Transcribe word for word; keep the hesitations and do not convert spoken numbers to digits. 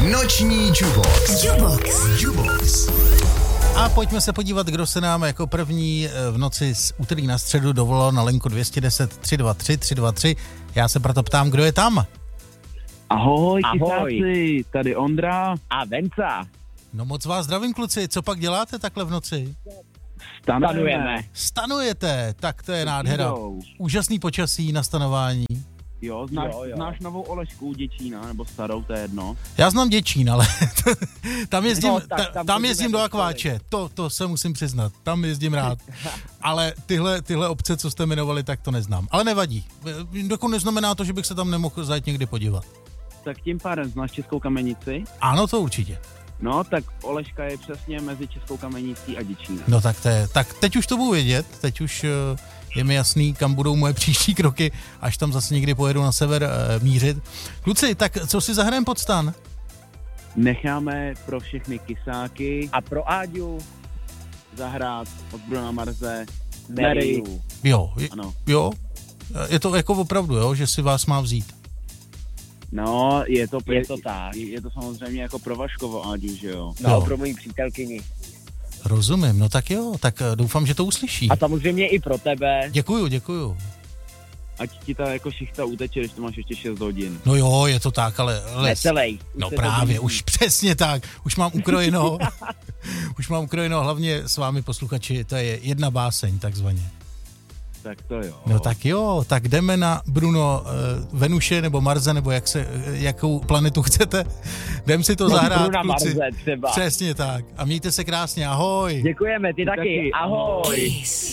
Noční Jubox. Jubox. Jubox. A pojďme se podívat, kdo se nám jako první v noci z úterý na středu dovolal na linku dvě stě deset tři dva tři tři dva tři. Já se proto ptám, kdo je tam? Ahoj, Ahoj. kysáci, tady Ondra. A Venca. No moc vás zdravím, kluci, co pak děláte takhle v noci? Stanujeme. Stanujete, tak to je nádhera. Jdou. Úžasný počasí na stanování. Jo, znáš, Jo, jo. znáš novou Olešku Děčína, nebo starou, to je jedno. Já znám Děčín, ale tam jezdím, No, tak ta, tam tam můžeme jezdím do postavit. Akváče, to, to se musím přiznat, tam jezdím rád. Ale tyhle, tyhle obce, co jste jmenovali, tak to neznám. Ale nevadí, dokud neznamená to, že bych se tam nemohl zajít někdy podívat. Tak tím pádem znáš Českou Kamenici? Ano, to určitě. No, tak Oleška je přesně mezi Českou Kamenicí a Děčínem. No tak to je, tak teď už to budu vědět, teď už uh, je mi jasný, kam budou moje příští kroky, až tam zase někdy pojedu na sever uh, mířit. Kluci, tak co si zahrajeme pod stan? Necháme pro všechny kysáky A pro Áďu zahrát od Bruna Marze Mary. Mary. Jo, je, Ano. jo, je to jako opravdu, jo, že si vás má vzít. No, je to, Je to tak. Je, je to samozřejmě jako pro Vaškovo Áďu, že jo? No, Jo. pro moji přítelkyni. Rozumím, no tak jo, tak uh, doufám, že to uslyší. A samozřejmě i pro tebe. Děkuju, děkuju. Ať ti ta jako šichta uteče, když to máš ještě šest hodin. No jo, je to tak, ale... ale Necelej. Už no se to právě, blíží. už přesně tak, už mám ukrojeno, už mám ukrojeno hlavně s vámi posluchači, to je jedna báseň takzvaně. Tak to jo. No tak jo, tak jdeme na Bruno uh, Venuše nebo Marze, nebo jak se, jakou planetu chcete. Jdem si to No, zahrát, Bruna kluci. Marze třeba. Přesně tak. A mějte se krásně, ahoj. Děkujeme, ty taky. taky. Ahoj. Kiss.